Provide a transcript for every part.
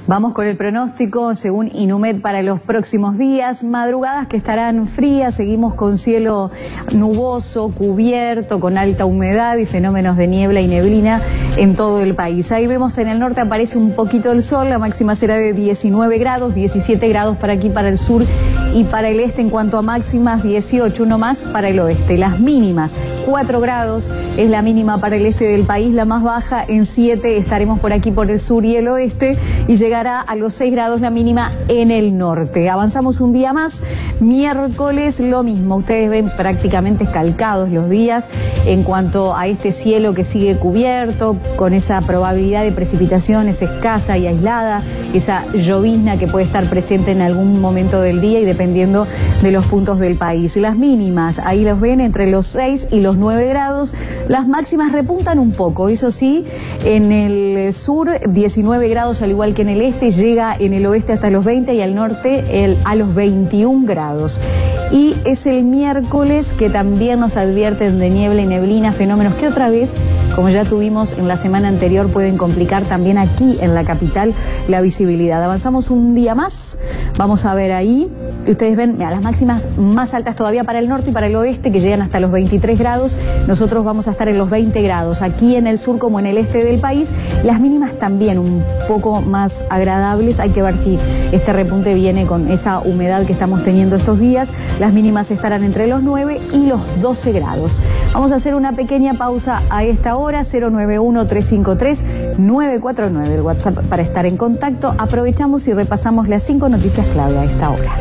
Vamos con el pronóstico según Inumet para los próximos días. Madrugadas que estarán frías, seguimos con cielo nuboso, cubierto, con alta humedad y fenómenos de niebla y neblina en todo el país. Ahí vemos en el norte aparece un poquito el sol, la máxima será de 19 grados, 17 grados para aquí, para el sur y para el este. En cuanto a máximas, 18, uno más para el oeste. Las mínimas, 4 grados es la mínima para el este del país, la más baja en 7, estaremos por aquí por el sur y el oeste, y llegará a los 6 grados la mínima en el norte. Avanzamos un día más, miércoles lo mismo, ustedes ven prácticamente calcados los días en cuanto a este cielo que sigue cubierto, con esa probabilidad de precipitaciones escasa y aislada, esa llovizna que puede estar presente en algún momento del día y dependiendo de los puntos del país. Las mínimas, ahí los ven, entre los 6 y los 9 grados, las máximas repuntan un poco, eso sí, en el sur 19 grados al igual que en el este, llega en el oeste hasta los 20 y al norte a los 21 grados. Y es el miércoles que también nos advierten de niebla y neblina, fenómenos que otra vez, como ya tuvimos en la semana anterior, pueden complicar también aquí en la capital la visibilidad. Avanzamos un día más, vamos a ver ahí, y ustedes ven las máximas más altas todavía para el norte y para el oeste, que llegan hasta los 23 grados, nosotros vamos a estar en los 20 grados, aquí en el sur como en el este del país, las mínimas también un poco más agradables, hay que ver si este repunte viene con esa humedad que estamos teniendo estos días. Las mínimas estarán entre los 9 y los 12 grados. Vamos a hacer una pequeña pausa a esta hora, 091-353-949, el WhatsApp para estar en contacto. Aprovechamos y repasamos las 5 noticias clave a esta hora.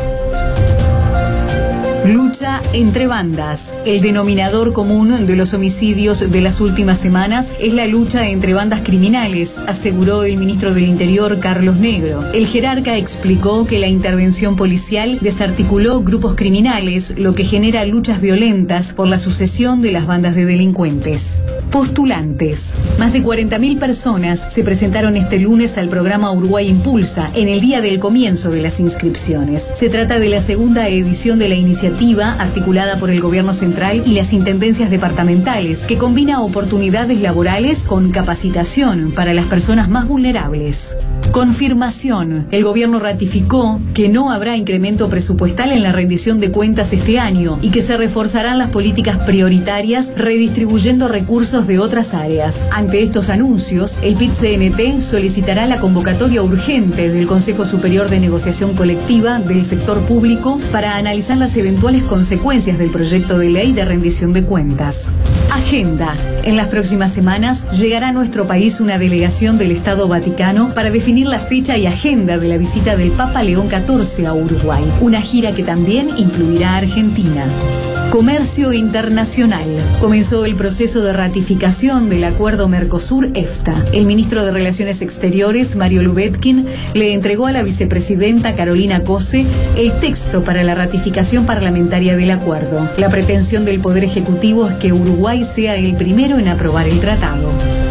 Lucha entre bandas. El denominador común de los homicidios de las últimas semanas es la lucha entre bandas criminales, aseguró el ministro del Interior, Carlos Negro. El jerarca explicó que la intervención policial desarticuló grupos criminales, lo que genera luchas violentas por la sucesión de las bandas de delincuentes. Postulantes. Más de 40.000 personas se presentaron este lunes al programa Uruguay Impulsa, en el día del comienzo de las inscripciones. Se trata de la segunda edición de la iniciativa articulada por el Gobierno Central y las intendencias departamentales, que combina oportunidades laborales con capacitación para las personas más vulnerables. Confirmación. El gobierno ratificó que no habrá incremento presupuestal en la rendición de cuentas este año y que se reforzarán las políticas prioritarias redistribuyendo recursos de otras áreas. Ante estos anuncios, el PIT-CNT solicitará la convocatoria urgente del Consejo Superior de Negociación Colectiva del sector público para analizar las eventuales consecuencias del proyecto de ley de rendición de cuentas. Agenda. En las próximas semanas llegará a nuestro país una delegación del Estado Vaticano para definir la fecha y agenda de la visita del Papa León XIV a Uruguay, una gira que también incluirá a Argentina. Comercio internacional. Comenzó el proceso de ratificación del acuerdo Mercosur-EFTA. El ministro de Relaciones Exteriores, Mario Lubetkin, le entregó a la vicepresidenta Carolina Cose el texto para la ratificación parlamentaria del acuerdo. La pretensión del Poder Ejecutivo es que Uruguay sea el primero en aprobar el tratado.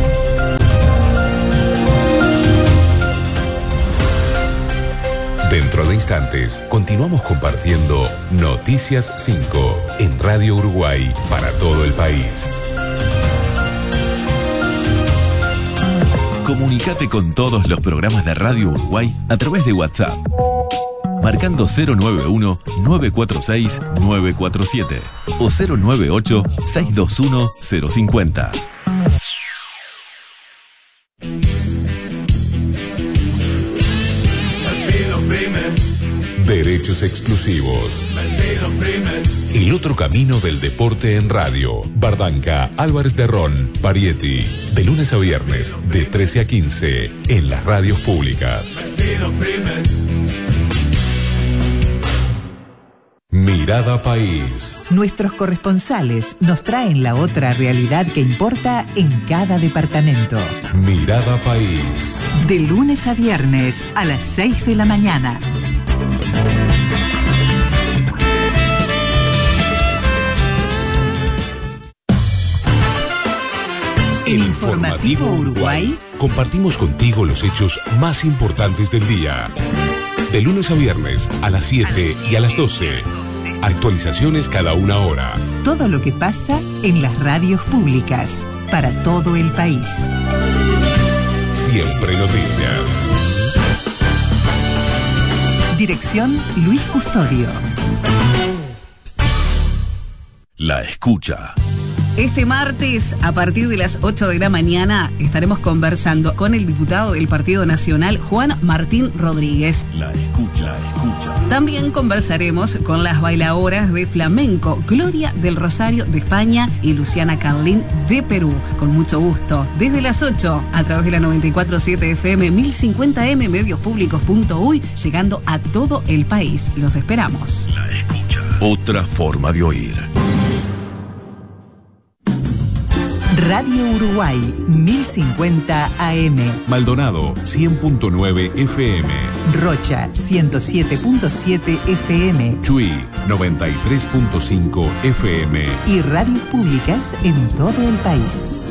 Dentro de instantes, continuamos compartiendo Noticias 5 en Radio Uruguay para todo el país. Comunicate con todos los programas de Radio Uruguay a través de WhatsApp, marcando 091-946-947 o 098-621-050. Derechos exclusivos. El otro camino del deporte en radio. Bardanca, Álvarez de Ron, Parietti. De lunes a viernes, de 13 a 15, en las radios públicas. Mirada País. Nuestros corresponsales nos traen la otra realidad que importa en cada departamento. Mirada País. De lunes a viernes a las 6 de la mañana. El Informativo Uruguay. Compartimos contigo los hechos más importantes del día. De lunes a viernes a las 7 y a las 12. Actualizaciones cada una hora. Todo lo que pasa en las radios públicas para todo el país. Siempre noticias. Dirección Luis Custodio. La escucha. Este martes, a partir de las 8 de la mañana, estaremos conversando con el diputado del Partido Nacional, Juan Martín Rodríguez. La escucha. También conversaremos con las bailadoras de flamenco, Gloria del Rosario de España y Luciana Carlín de Perú. Con mucho gusto, desde las 8, a través de la 94.7 FM, 1050M, mediospublicos.uy, llegando a todo el país. Los esperamos. La escucha. Otra forma de oír. Radio Uruguay, 1050 AM. Maldonado, 100.9 FM. Rocha, 107.7 FM. Chuy, 93.5 FM. Y radios públicas en todo el país.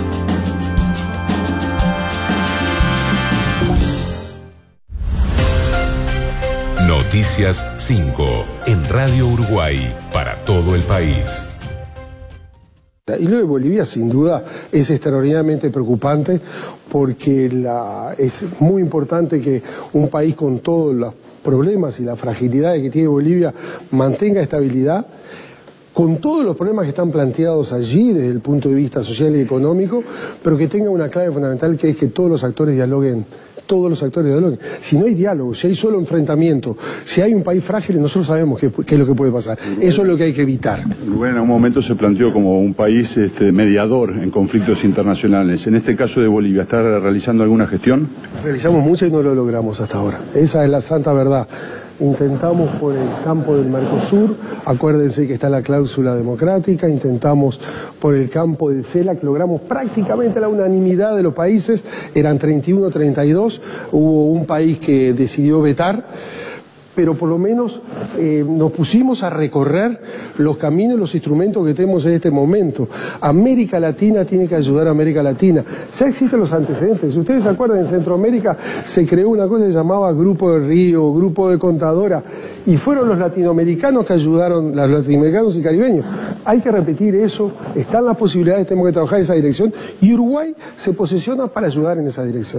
Noticias 5 en Radio Uruguay para todo el país. Y lo de Bolivia, sin duda, es extraordinariamente preocupante porque es muy importante que un país con todos los problemas y las fragilidades que tiene Bolivia mantenga estabilidad, con todos los problemas que están planteados allí desde el punto de vista social y económico, pero que tenga una clave fundamental, que es que todos los actores dialoguen. Si no hay diálogo, si hay solo enfrentamiento, si hay un país frágil, nosotros sabemos qué es lo que puede pasar. Eso es lo que hay que evitar. Uruguay en algún momento se planteó como un país mediador en conflictos internacionales. En este caso de Bolivia, ¿está realizando alguna gestión? Realizamos mucho y no lo logramos hasta ahora. Esa es la santa verdad. Intentamos por el campo del Mercosur, acuérdense que está la cláusula democrática, intentamos por el campo del CELAC, logramos prácticamente la unanimidad de los países, eran 31-32, hubo un país que decidió vetar, pero por lo menos nos pusimos a recorrer los caminos y los instrumentos que tenemos en este momento. América Latina tiene que ayudar a América Latina. Ya existen los antecedentes. Si ustedes se acuerdan, en Centroamérica se creó una cosa que se llamaba Grupo de Río, Grupo de Contadora, y fueron los latinoamericanos que ayudaron, los latinoamericanos y caribeños. Hay que repetir eso, están las posibilidades, tenemos que trabajar en esa dirección, y Uruguay se posiciona para ayudar en esa dirección.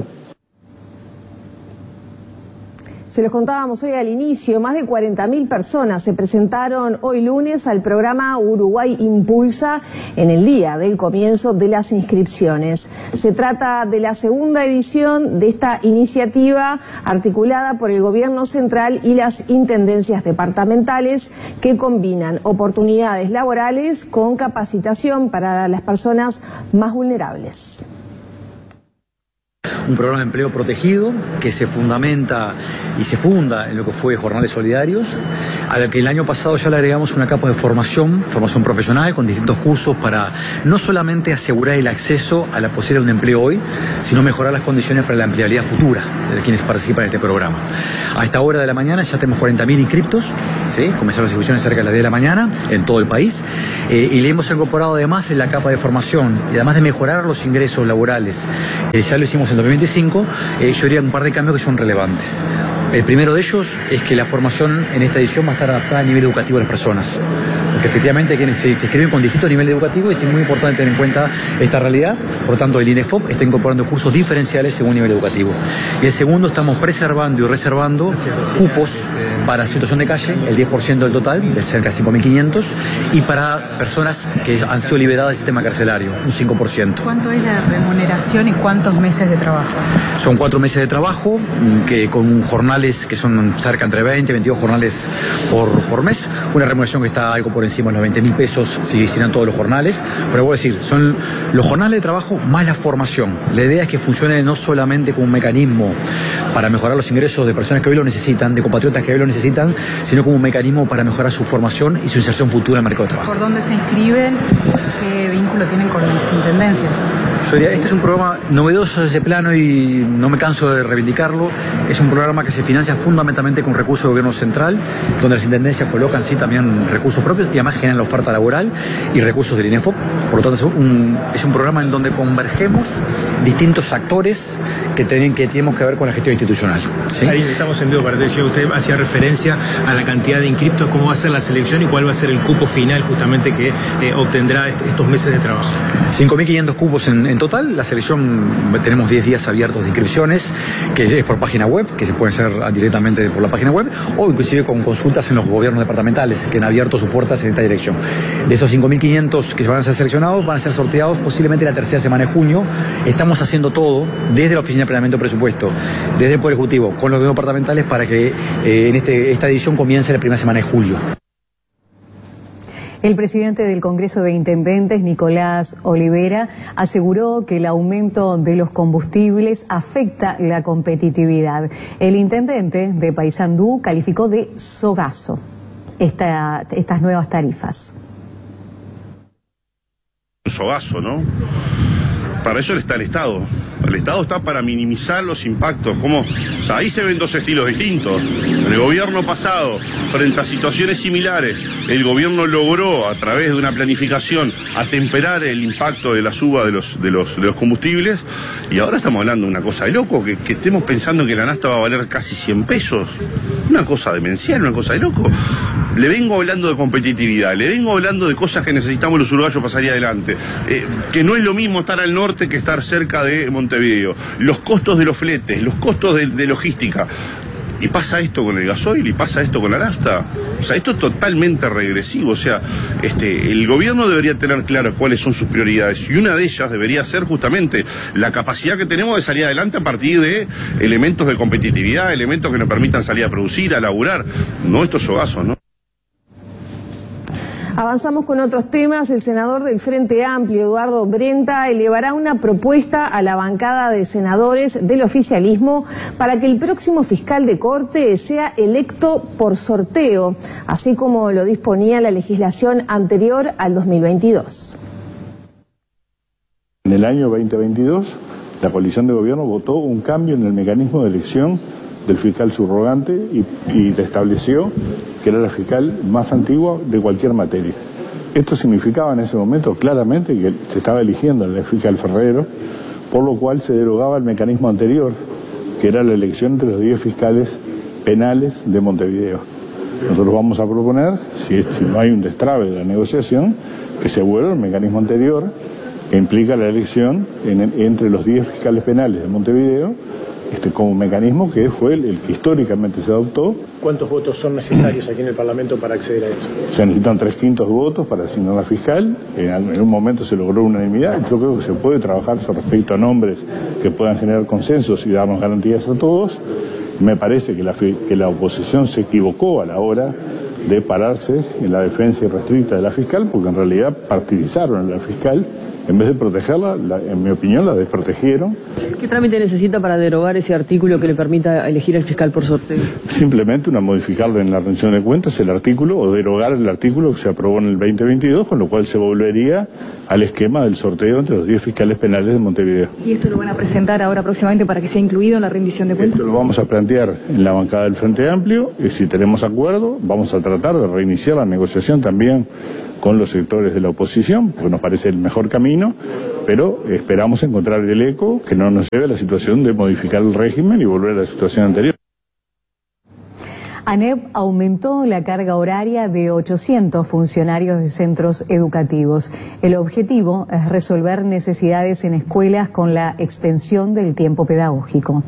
Se los contábamos hoy al inicio, más de 40.000 personas se presentaron hoy lunes al programa Uruguay Impulsa en el día del comienzo de las inscripciones. Se trata de la segunda edición de esta iniciativa articulada por el Gobierno Central y las intendencias departamentales que combinan oportunidades laborales con capacitación para las personas más vulnerables. Un programa de empleo protegido que se fundamenta y se funda en lo que fue Jornales Solidarios, a la que el año pasado ya le agregamos una capa de formación profesional con distintos cursos para no solamente asegurar el acceso a la posibilidad de un empleo hoy, sino mejorar las condiciones para la empleabilidad futura de quienes participan en este programa. A esta hora de la mañana ya tenemos 40.000 inscriptos, ¿sí? Comenzaron las inscripciones cerca de las 10 de la mañana en todo el país, y le hemos incorporado además en la capa de formación, y además de mejorar los ingresos laborales, ya lo hicimos en 2025, yo diría un par de cambios que son relevantes. El primero de ellos es que la formación en esta edición va a estar adaptada al nivel educativo de las personas. Porque efectivamente quienes se inscriben con distintos niveles educativos, es muy importante tener en cuenta esta realidad. Por lo tanto, el INEFOP está incorporando cursos diferenciales según nivel educativo. Y el segundo, estamos preservando y reservando cupos para situación de calle, el 10% del total, de cerca de 5.500, y para personas que han sido liberadas del sistema carcelario, un 5%. ¿Cuánto es la remuneración y cuántos meses de trabajo? Son 4 meses de trabajo, que con jornales que son cerca entre 20 y 22 jornales por mes, una remuneración que está algo por encima de los 20.000 pesos si hicieran todos los jornales, pero voy a decir, son los jornales de trabajo más la formación. La idea es que funcione no solamente como un mecanismo para mejorar los ingresos de personas que hoy lo necesitan, de compatriotas que hoy lo necesitan, sino como un mecanismo para mejorar su formación y su inserción futura en el mercado de trabajo. ¿Por dónde se inscriben? ¿Qué vínculo tienen con las intendencias? Este es un programa novedoso de ese plano y no me canso de reivindicarlo. Es un programa que se financia fundamentalmente con recursos del gobierno central, donde las intendencias colocan sí también recursos propios y además generan la oferta laboral y recursos del INEFOP. Por lo tanto, es un programa en donde convergemos distintos actores que tenemos que ver con la gestión institucional. ¿Sí? Ahí estamos en vivo para decir, usted hacía referencia a la cantidad de inscriptos, cómo va a ser la selección y cuál va a ser el cupo final justamente que obtendrá estos meses de trabajo. 5.500 cupos en total. La selección, tenemos 10 días abiertos de inscripciones, que es por página web, que se pueden hacer directamente por la página web, o inclusive con consultas en los gobiernos departamentales, que han abierto sus puertas en esta dirección. De esos 5.500 que van a ser seleccionados, van a ser sorteados posiblemente la tercera semana de junio. Estamos haciendo todo, desde la Oficina de Planeamiento de Presupuesto, desde el Poder Ejecutivo, con los gobiernos departamentales, para que esta edición comience la primera semana de julio. El presidente del Congreso de Intendentes, Nicolás Olivera, aseguró que el aumento de los combustibles afecta la competitividad. El intendente de Paysandú calificó de sogazo estas nuevas tarifas. Un sogazo, ¿no? Para eso está el Estado. El Estado está para minimizar los impactos. O sea, ahí se ven dos estilos distintos. En el gobierno pasado, frente a situaciones similares, el gobierno logró, a través de una planificación, atemperar el impacto de la suba de los combustibles. Y ahora estamos hablando de una cosa de loco, que estemos pensando que la nafta va a valer casi 100 pesos. Una cosa demencial, una cosa de loco. Le vengo hablando de competitividad, le vengo hablando de cosas que necesitamos los uruguayos para salir adelante. Que no es lo mismo estar al norte que estar cerca de Montevideo. Los costos de los fletes, los costos de logística. Y pasa esto con el gasoil y pasa esto con la nafta. O sea, esto es totalmente regresivo. O sea, el gobierno debería tener claro cuáles son sus prioridades. Y una de ellas debería ser justamente la capacidad que tenemos de salir adelante a partir de elementos de competitividad, elementos que nos permitan salir a producir, a laburar. No estos sogazos, ¿no? Avanzamos con otros temas. El senador del Frente Amplio, Eduardo Brenta, elevará una propuesta a la bancada de senadores del oficialismo para que el próximo fiscal de corte sea electo por sorteo, así como lo disponía la legislación anterior al 2022. En el año 2022, la coalición de gobierno votó un cambio en el mecanismo de elección del fiscal subrogante y estableció que era la fiscal más antigua de cualquier materia. Esto significaba en ese momento claramente que se estaba eligiendo al fiscal Ferrero, por lo cual se derogaba el mecanismo anterior, que era la elección entre los 10 fiscales penales de Montevideo. Nosotros vamos a proponer, si no hay un destrabe de la negociación, que se vuelva al mecanismo anterior, que implica la elección entre los 10 fiscales penales de Montevideo, como mecanismo que fue el que históricamente se adoptó. ¿Cuántos votos son necesarios aquí en el Parlamento para acceder a esto? Se necesitan 3/5 votos para asignar a fiscal. En un momento se logró unanimidad. Yo creo que se puede trabajar respecto a nombres que puedan generar consensos y darnos garantías a todos. Me parece que la oposición se equivocó a la hora de pararse en la defensa irrestricta de la fiscal, porque en realidad partidizaron a la fiscal. En vez de protegerla, en mi opinión, la desprotegieron. ¿Qué trámite necesita para derogar ese artículo que le permita elegir al fiscal por sorteo? Simplemente modificarlo en la rendición de cuentas, el artículo, o derogar el artículo que se aprobó en el 2022, con lo cual se volvería al esquema del sorteo entre los 10 fiscales penales de Montevideo. ¿Y esto lo van a presentar ahora próximamente para que sea incluido en la rendición de cuentas? Esto lo vamos a plantear en la bancada del Frente Amplio, y si tenemos acuerdo, vamos a tratar de reiniciar la negociación también con los sectores de la oposición, porque nos parece el mejor camino, pero esperamos encontrar el eco que no nos lleve a la situación de modificar el régimen y volver a la situación anterior. ANEP aumentó la carga horaria de 800 funcionarios de centros educativos. El objetivo es resolver necesidades en escuelas con la extensión del tiempo pedagógico.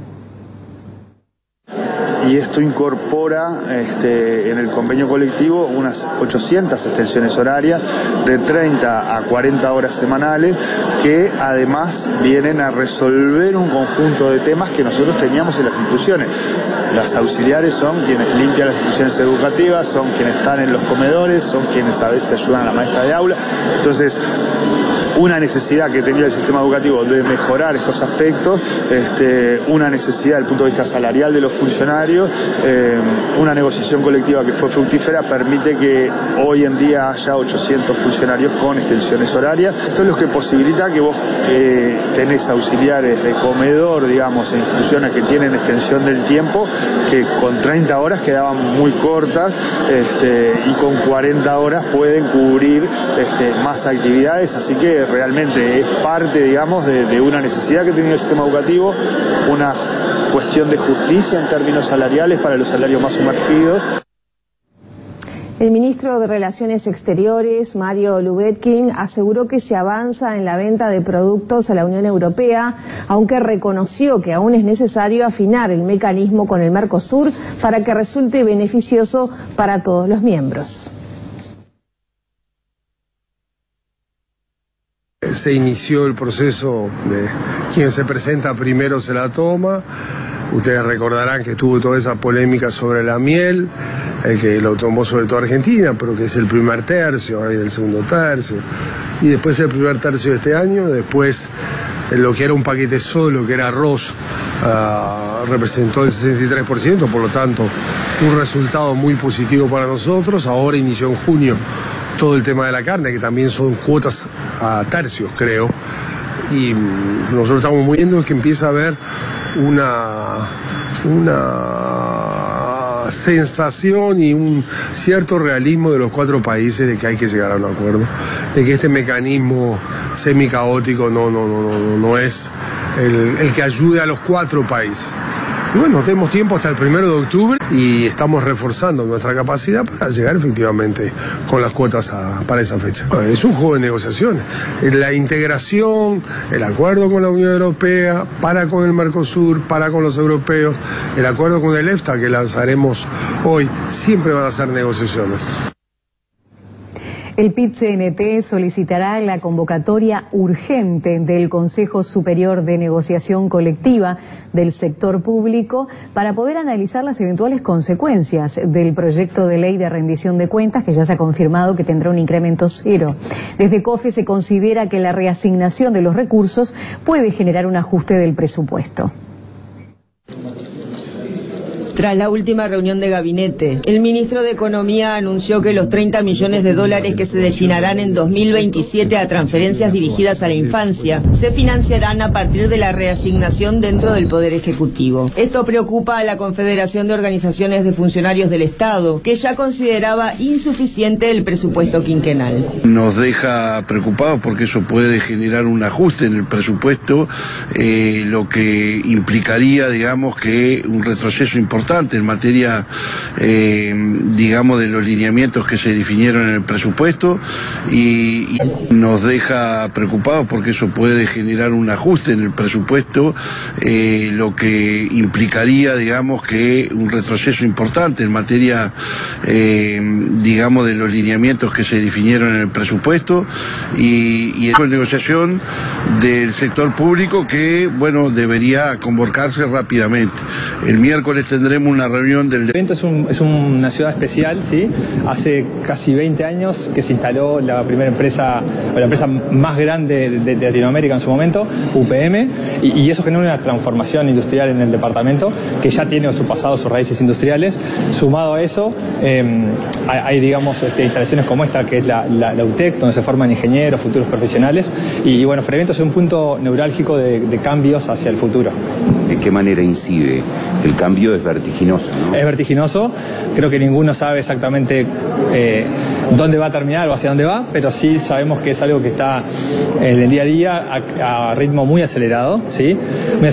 Y esto incorpora en el convenio colectivo unas 800 extensiones horarias de 30 a 40 horas semanales, que además vienen a resolver un conjunto de temas que nosotros teníamos en las instituciones. Las auxiliares son quienes limpian las instituciones educativas, son quienes están en los comedores, son quienes a veces ayudan a la maestra de aula. Entonces, una necesidad que tenía el sistema educativo de mejorar estos aspectos, una necesidad desde el punto de vista salarial de los funcionarios, una negociación colectiva que fue fructífera, permite que hoy en día haya 800 funcionarios con extensiones horarias. Esto es lo que posibilita que vos tenés auxiliares de comedor, digamos, en instituciones que tienen extensión del tiempo, que con 30 horas quedaban muy cortas, y con 40 horas pueden cubrir más actividades, así que realmente es parte, digamos, de una necesidad que tiene el sistema educativo, una cuestión de justicia en términos salariales para los salarios más sumergidos. El ministro de Relaciones Exteriores, Mario Lubetkin, aseguró que se avanza en la venta de productos a la Unión Europea, aunque reconoció que aún es necesario afinar el mecanismo con el Mercosur para que resulte beneficioso para todos los miembros. Se inició el proceso de quien se presenta primero se la toma. Ustedes recordarán que tuvo toda esa polémica sobre la miel, que lo tomó sobre todo Argentina, pero que es el primer tercio, ahí del segundo tercio, y después el primer tercio de este año, después lo que era un paquete solo, que era arroz, representó el 63%, por lo tanto un resultado muy positivo para nosotros. Ahora inició en junio todo el tema de la carne, que también son cuotas a tercios, creo, y nosotros estamos muy viendo que empieza a haber una sensación y un cierto realismo de los 4 países de que hay que llegar a un acuerdo, de que este mecanismo semicaótico no es el que ayude a los 4 países. Y bueno, tenemos tiempo hasta el 1 de octubre y estamos reforzando nuestra capacidad para llegar efectivamente con las cuotas para esa fecha. Es un juego de negociaciones. La integración, el acuerdo con la Unión Europea, para con el Mercosur, para con los europeos, el acuerdo con el EFTA que lanzaremos hoy, siempre van a ser negociaciones. El PIT-CNT solicitará la convocatoria urgente del Consejo Superior de Negociación Colectiva del sector público para poder analizar las eventuales consecuencias del proyecto de ley de rendición de cuentas, que ya se ha confirmado que tendrá un incremento cero. Desde COFE se considera que la reasignación de los recursos puede generar un ajuste del presupuesto. Tras la última reunión de gabinete, el ministro de Economía anunció que los 30 millones de dólares que se destinarán en 2027 a transferencias dirigidas a la infancia se financiarán a partir de la reasignación dentro del Poder Ejecutivo. Esto preocupa a la Confederación de Organizaciones de Funcionarios del Estado, que ya consideraba insuficiente el presupuesto quinquenal. Nos deja preocupados porque eso puede generar un ajuste en el presupuesto, lo que implicaría, digamos, que un retroceso importante en materia, digamos, de los lineamientos que se definieron en el presupuesto, y nos deja preocupados porque eso puede generar un ajuste en el presupuesto, lo que implicaría, digamos, que un retroceso importante en materia, digamos, de los lineamientos que se definieron en el presupuesto, y en negociación del sector público que, bueno, debería convocarse rápidamente. El miércoles tendremos una reunión del evento. Es una ciudad especial, ¿sí? Hace casi 20 años que se instaló la primera empresa, o la empresa más grande de Latinoamérica en su momento, UPM, y eso genera una transformación industrial en el departamento que ya tiene su pasado, sus raíces industriales. Sumado a eso, hay digamos, instalaciones como esta, que es la UTEC, donde se forman ingenieros, futuros profesionales, y bueno, Frevento es un punto neurálgico de cambios hacia el futuro. ¿De qué manera incide? El cambio es vertiginoso, ¿no? Es vertiginoso, creo que ninguno sabe exactamente dónde va a terminar o hacia dónde va, pero sí sabemos que es algo que está en el día a día a ritmo muy acelerado, ¿sí?